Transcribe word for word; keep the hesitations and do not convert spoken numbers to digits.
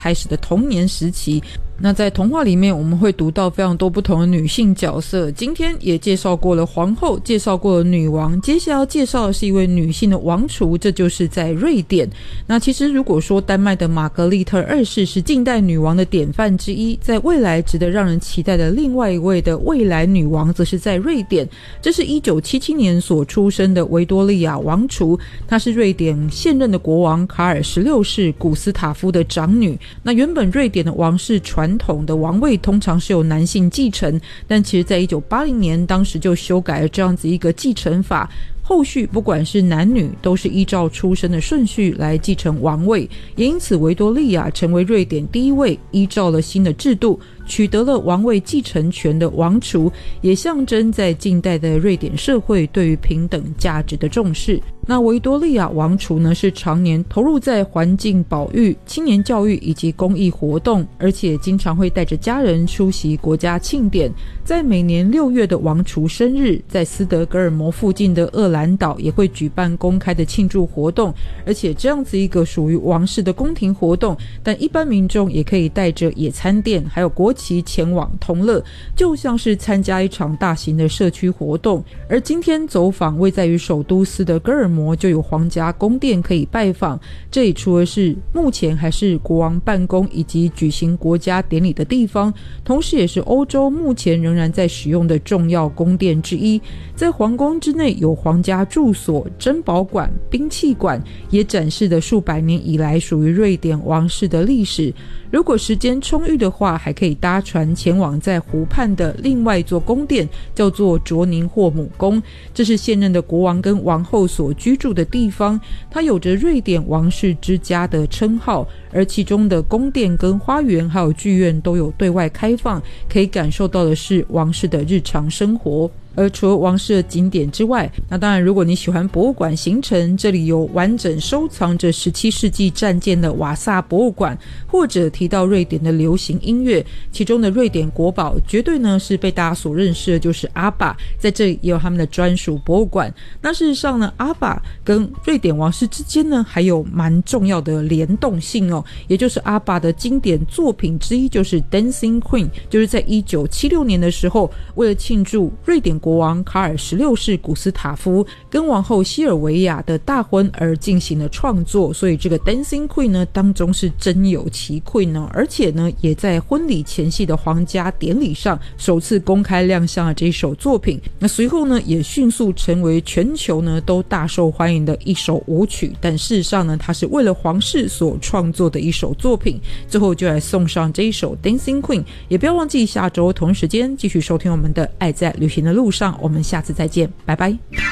开始的童年时期。那在童话里面我们会读到非常多不同的女性角色，今天也介绍过了皇后，介绍过了女王，接下来要介绍的是一位女性的王储，这就是在瑞典。那其实如果说丹麦的玛格丽特二世是近代女王的典范之一，在未来值得让人期待的另外一位的未来女王则是在瑞典，这是一九七七年所出生的维多利亚王储，她是瑞典现任的国王卡尔十六世古斯塔夫的长女。那原本瑞典的王室传统的王位通常是由男性继承，但其实在一九八零年当时就修改了这样子一个继承法，后续不管是男女都是依照出生的顺序来继承王位，也因此维多利亚成为瑞典第一位依照了新的制度取得了王位继承权的王储，也象征在近代的瑞典社会对于平等价值的重视。那维多利亚王储呢，是常年投入在环境保育、青年教育以及公益活动，而且经常会带着家人出席国家庆典。在每年六月的王储生日，在斯德哥尔摩附近的厄兰岛也会举办公开的庆祝活动，而且这样子一个属于王室的宫廷活动，但一般民众也可以带着野餐垫还有国旗前往同乐，就像是参加一场大型的社区活动。而今天走访位在于首都斯德哥尔摩，就有皇家宫殿可以拜访，这里除了是目前还是国王办公以及举行国家典礼的地方，同时也是欧洲目前仍然在使用的重要宫殿之一。在皇宫之内有皇家住所、珍宝馆、兵器馆，也展示了数百年以来属于瑞典王室的历史。如果时间充裕的话，还可以搭船前往在湖畔的另外一座宫殿，叫做卓宁霍姆宫，这是现任的国王跟王后所居住的地方，它有着瑞典王室之家的称号，而其中的宫殿跟花园还有剧院都有对外开放，可以感受到的是王室的日常生活。而除了王室的景点之外，那当然如果你喜欢博物馆行程，这里有完整收藏着十七世纪战舰的瓦萨博物馆，或者提到瑞典的流行音乐，其中的瑞典国宝绝对呢是被大家所认识的就是阿爸，在这里也有他们的专属博物馆。那事实上呢，阿爸跟瑞典王室之间呢还有蛮重要的联动性哦，也就是阿爸的经典作品之一就是 Dancing Queen， 就是在一九七六年的时候，为了庆祝瑞典国王卡尔十六世古斯塔夫跟王后西尔维亚的大婚而进行了创作，所以这个 Dancing Queen 呢当中是真有其 Queen 呢，而且呢也在婚礼前夕的皇家典礼上首次公开亮相了这一首作品。那随后呢也迅速成为全球呢都大受欢迎的一首舞曲，但事实上呢它是为了皇室所创作的一首作品。最后就来送上这一首 Dancing Queen， 也不要忘记下周同一时间继续收听我们的爱在旅行的路上，我们下次再见，拜拜。